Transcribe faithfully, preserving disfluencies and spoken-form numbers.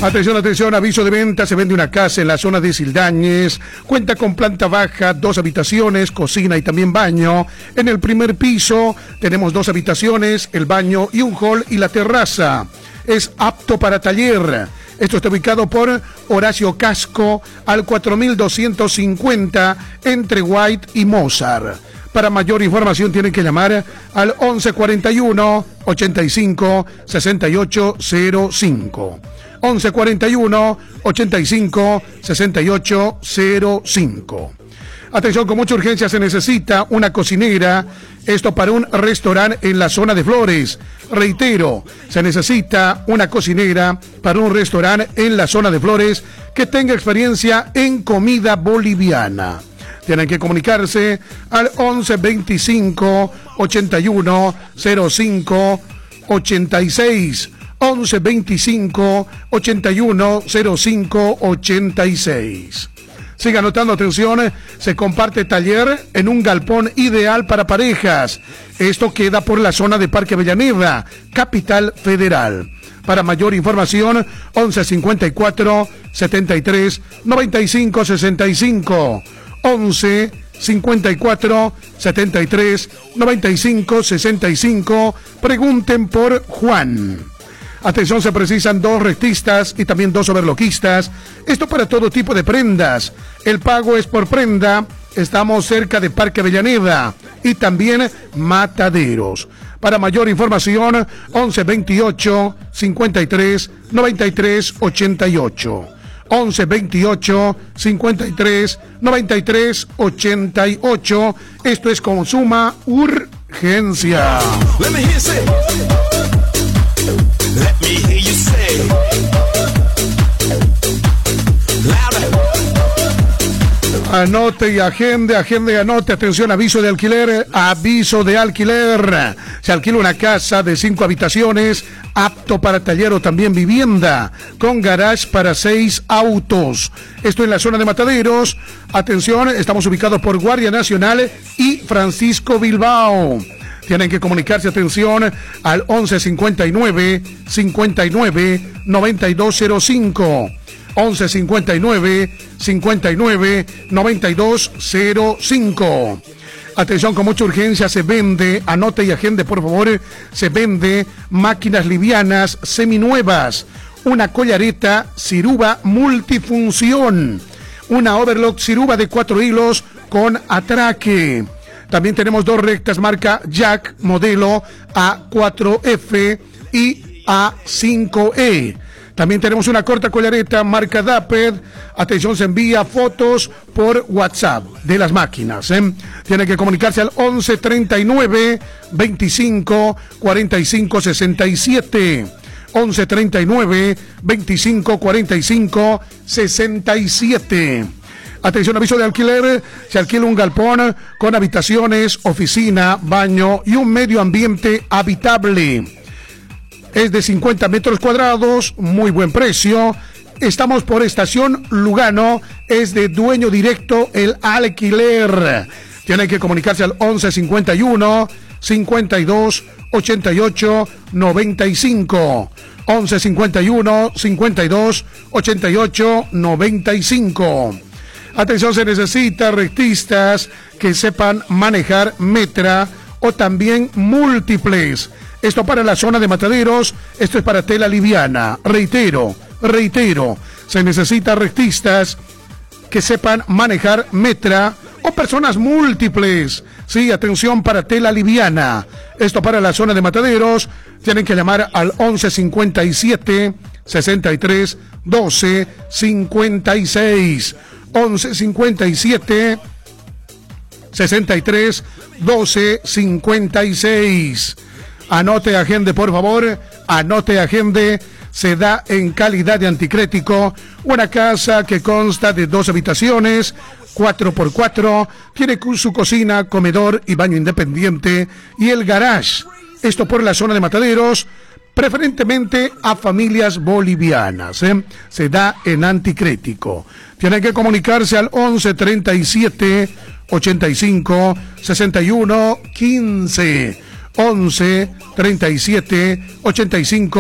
Atención, atención, aviso de venta, se vende una casa en la zona de Sildañez, cuenta con planta baja, dos habitaciones, cocina y también baño. En el primer piso tenemos dos habitaciones, el baño y un hall y la terraza. Es apto para taller. Esto está ubicado por Horacio Casco al cuatro mil doscientos cincuenta entre White y Mozart. Para mayor información tienen que llamar al once cuarenta y uno, ochenta y cinco, sesenta y ocho cero cinco. once cuarenta y uno, ochenta y cinco, sesenta y ocho cero cinco. Atención, con mucha urgencia se necesita una cocinera, esto para un restaurante en la zona de Flores. Reitero, se necesita una cocinera para un restaurante en la zona de Flores que tenga experiencia en comida boliviana. Tienen que comunicarse al once veinticinco, ochenta y uno, cero cinco, ochenta y seis. once veinticinco, ochenta y uno, cero cinco, ochenta y seis. Siga anotando, atención, se comparte taller en un galpón ideal para parejas. Esto queda por la zona de Parque Avellaneda, Capital Federal. Para mayor información, once cincuenta y cuatro, setenta y tres, noventa y cinco sesenta y cinco. once cincuenta y cuatro, setenta y tres, noventa y cinco sesenta y cinco. Pregunten por Juan. Atención, se precisan dos rectistas y también dos overloquistas. Esto para todo tipo de prendas. El pago es por prenda. Estamos cerca de Parque Avellaneda y también Mataderos. Para mayor información, once veintiocho, cincuenta y tres, noventa y tres ochenta y ocho. once veintiocho, cincuenta y tres, noventa y tres ochenta y ocho. Esto es con suma urgencia. Let me hear you say. Let me hear you say. Louder. Anote y agende, agende y anote. Atención, aviso de alquiler, aviso de alquiler. Se alquila una casa de cinco habitaciones, apto para taller o también vivienda, con garage para seis autos. Esto en la zona de Mataderos. Atención, estamos ubicados por Guardia Nacional y Francisco Bilbao. Tienen que comunicarse, atención, al once cincuenta y nueve, cincuenta y nueve, noventa y dos cero cinco. once cincuenta y nueve, cincuenta y nueve, noventa y dos cero cinco. Atención, con mucha urgencia se vende, anote y agende por favor, se vende máquinas livianas seminuevas, una collareta Ciruba multifunción, una overlock Ciruba de cuatro hilos con atraque. También tenemos dos rectas marca Jack modelo A cuatro F y A cinco E. También tenemos una corta collareta marca Dapper. Atención, se envía fotos por WhatsApp de las máquinas, ¿eh? Tiene que comunicarse al once treinta y nueve, veinticinco, cuarenta y cinco sesenta y siete. once treinta y nueve, veinticinco, cuarenta y cinco sesenta y siete. Atención, aviso de alquiler, se alquila un galpón con habitaciones, oficina, baño y un medio ambiente habitable. Es de cincuenta metros cuadrados, muy buen precio. Estamos por Estación Lugano, es de dueño directo el alquiler. Tienen que comunicarse al once cincuenta y uno, cincuenta y dos, ochenta y ocho, noventa y cinco. once cincuenta y uno, cincuenta y dos, ochenta y ocho, noventa y cinco. Atención, se necesita rectistas que sepan manejar metra o también múltiples. Esto para la zona de Mataderos, esto es para tela liviana. Reitero, reitero, se necesita rectistas que sepan manejar metra o personas múltiples. Sí, atención, para tela liviana. Esto para la zona de Mataderos, tienen que llamar al once cincuenta y siete, sesenta y tres, doce, cincuenta y seis. once cincuenta y siete, sesenta y tres, doce, cincuenta y seis. Anote, agende, por favor, anote, agende. Se da en calidad de anticrético, una casa que consta de dos habitaciones, cuatro por cuatro, tiene su cocina, comedor y baño independiente, y el garage. Esto por la zona de Mataderos, preferentemente a familias bolivianas, ¿eh? Se da en anticrético. Tienen que comunicarse al once treinta y siete, ochenta y cinco, sesenta y uno, quince. once treinta y siete, ochenta y cinco